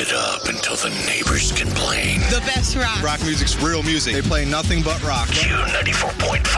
it up until the neighbors complain. The best rock. Rock music's real music. They play nothing but rock. Q94.5.